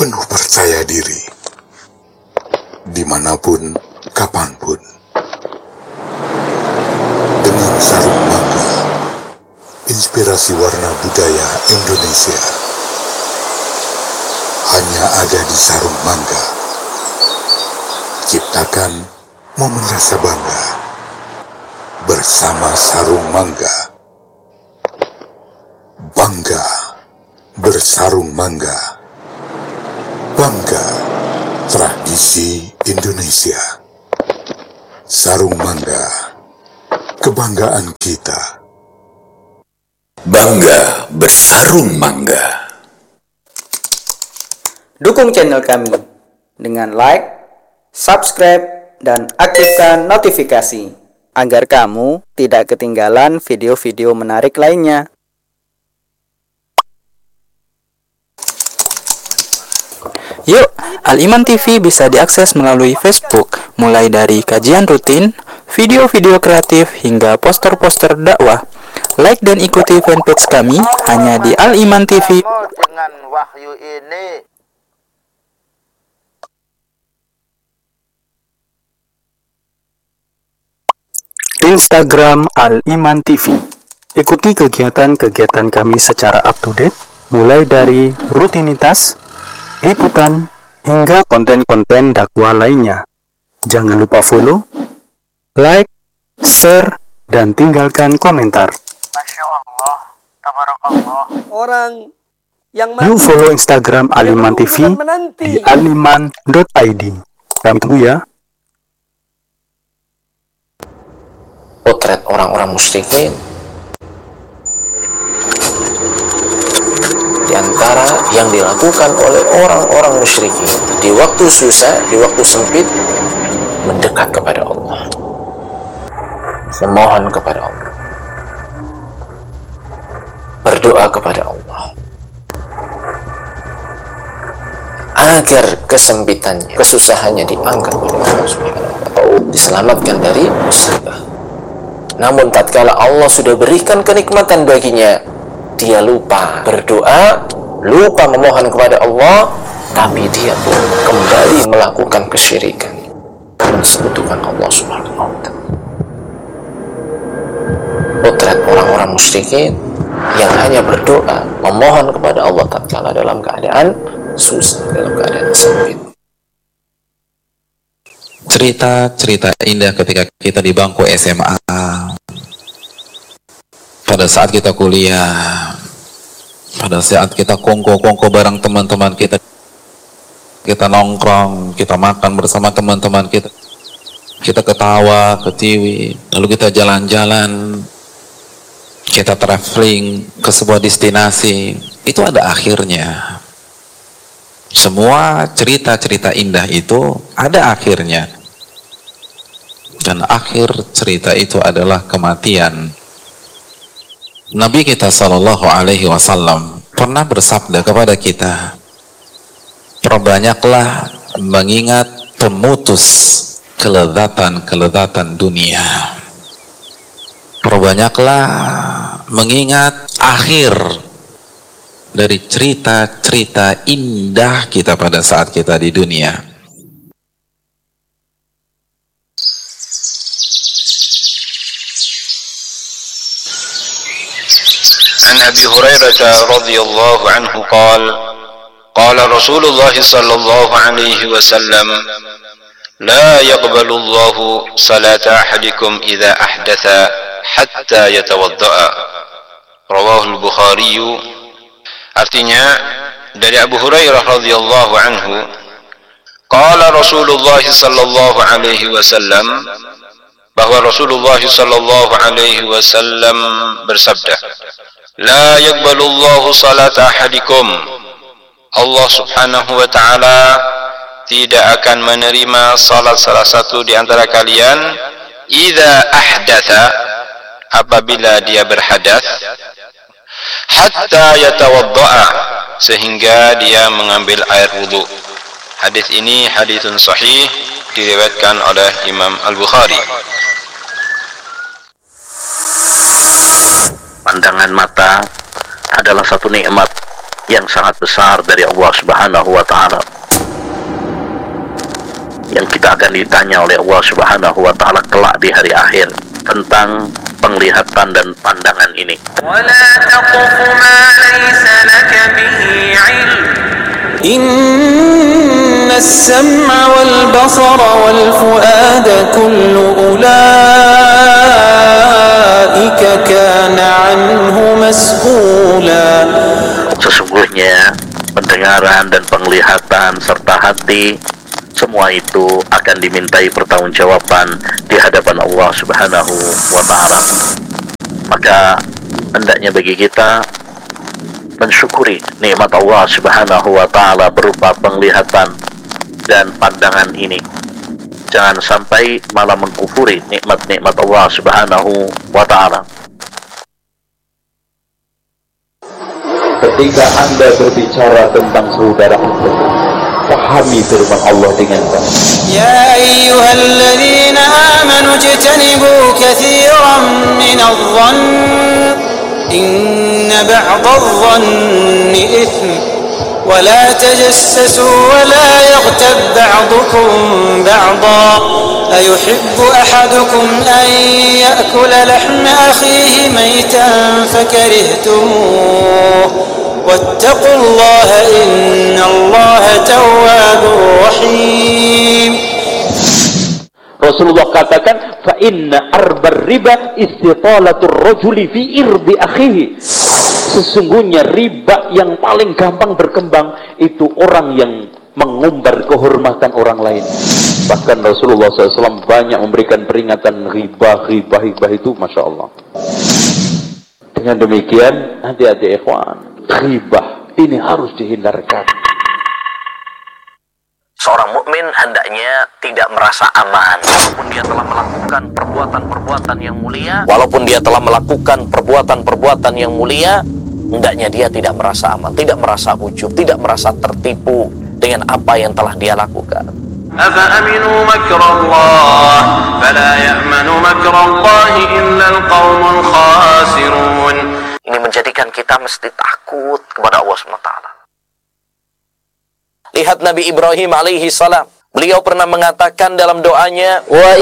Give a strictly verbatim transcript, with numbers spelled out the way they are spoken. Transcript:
penuh percaya diri, dimanapun, kapanpun. Dengan sarung mangga, inspirasi warna budaya Indonesia hanya ada di sarung mangga. Ciptakan momen rasa bangga bersama sarung mangga. Bangga bersarung mangga. Bangga tradisi Indonesia. Sarung mangga, kebanggaan kita. Bangga bersarung mangga. Dukung channel kami dengan like, subscribe, dan aktifkan notifikasi agar kamu tidak ketinggalan video-video menarik lainnya. Yuk, Al-Iman T V bisa diakses melalui Facebook, mulai dari kajian rutin, video-video kreatif, hingga poster-poster dakwah. Like dan ikuti fanpage kami hanya di Al-Iman T V. Dengan wahyu ini, Instagram Al-Iman T V. Ikuti kegiatan-kegiatan kami secara up-to-date, mulai dari rutinitas, liputan, hingga konten-konten dakwah lainnya. Jangan lupa follow, like, share, dan tinggalkan komentar. Masya Allah, tabarakallah. Orang yang Yuk follow Instagram Al-Iman T V di aliman dot i d. Kami tunggu ya. Potret orang-orang musyrikin, di antara yang dilakukan oleh orang-orang musyrikin di waktu susah, di waktu sempit, mendekat kepada Allah, memohon kepada Allah, berdoa kepada Allah agar kesempitannya, kesusahannya diangkat oleh Allah Subhanahu wa Ta'ala, diselamatkan dari musibah. Namun tatkala Allah sudah berikan kenikmatan baginya, dia lupa berdoa, lupa memohon kepada Allah, tapi dia pun kembali melakukan kesyirikan, mensekutukan Allah Subhanahu wa Ta'ala. Potret orang-orang musyrikin yang hanya berdoa, memohon kepada Allah tatkala dalam keadaan susah, dalam keadaan sempit. Cerita-cerita indah ketika kita di bangku S M A, pada saat kita kuliah, pada saat kita kongko-kongko bareng teman-teman kita, kita nongkrong, kita makan bersama teman-teman kita, kita ketawa, ketiwi, lalu kita jalan-jalan, kita traveling ke sebuah destinasi, itu ada akhirnya. Semua cerita-cerita indah itu ada akhirnya. Dan akhir cerita itu adalah kematian. Nabi kita Shallallahu Alaihi Wasallam pernah bersabda kepada kita, perbanyaklah mengingat pemutus kelezatan-kelezatan dunia. Perbanyaklah mengingat akhir dari cerita-cerita indah kita pada saat kita di dunia. عن أبي هريرة رضي الله عنه قال قال رسول الله صلى الله عليه وسلم لا يقبل الله صلاة أحدكم إذا أحدث حتى يتوضأ رواه البخاري. Artinya dari Abu Hurairah radhiyallahu anhu, qala Rasulullah sallallahu alaihi wasallam, bahwa Rasulullah sallallahu alaihi wasallam bersabda, la yaqbalullahu salata ahadikum, Allah subhanahu wa ta'ala tidak akan menerima salat salah satu di antara kalian idza ahdatha, apabila dia berhadas, hatta yatawadda'a, sehingga dia mengambil air wudu. Hadis ini haditsun sahih, diriwayatkan oleh Imam Al-Bukhari. Pandangan mata adalah satu nikmat yang sangat besar dari Allah Subhanahu wa taala, yang kita akan ditanya oleh Allah Subhanahu wa taala kelak di hari akhir tentang penglihatan dan pandangan ini. وَلَا تَقْفُ مَا لَيْسَ لَكَ بِهِ عِلْمٌ إِنَّ السَّمْعَ وَالْبَصَرَ وَالْفُؤَادَ كُلُّ أُولَئِكَ كَانَ عَنْهُ مسؤولا. Sesungguhnya pendengaran dan penglihatan serta hati, semua itu akan dimintai pertanggungjawaban di hadapan Allah Subhanahu wa taala. Maka hendaknya bagi kita mensyukuri nikmat Allah Subhanahu wa taala berupa penglihatan dan pandangan ini. Jangan sampai malah mengkufuri nikmat-nikmat Allah Subhanahu wa taala. Ketika Anda berbicara tentang saudara Anda, pahami firman Allah dengan baik. Ya ayyuhalladzina amanu ijtanibu katsiran minadh-dhann inna ba'dadh-dhanni itsm wa la tajassasu wa la yaghtab ba'dukum ba'dha ayuhibbu ahadukum an ya'kula lahma akhihi maytan fakarihtumuh واتقوا الله إن الله تواب رحيم. Rasulullah katakan, fa inna arbar riba istitalatur rajuli fi irdi akhihi. Sesungguhnya riba yang paling gampang berkembang itu orang yang mengumbar kehormatan orang lain. Bahkan Rasulullah shallallahu alaihi wasallam banyak memberikan peringatan riba, riba, riba itu, masya Allah. Dengan demikian, hati-hati ikhwan, ghibah ini harus dihindarkan. Seorang mukmin hendaknya tidak merasa aman walaupun dia telah melakukan perbuatan-perbuatan yang mulia. Walaupun dia telah melakukan perbuatan-perbuatan yang mulia, hendaknya dia tidak merasa aman, tidak merasa ujub, tidak merasa tertipu dengan apa yang telah dia lakukan. أَفَأَمِنُوا مَكْرَ اللَّهِ فَلَا يَأْمَنُ مَكْرَ اللَّهِ إِلَّا الْقَوْمُ الْخَاسِرُونَ. Ini menjadikan kita mesti takut kepada Allah subhanahu wa taala. Lihat Nabi Ibrahim alaihi salam. Beliau pernah mengatakan dalam doanya, wa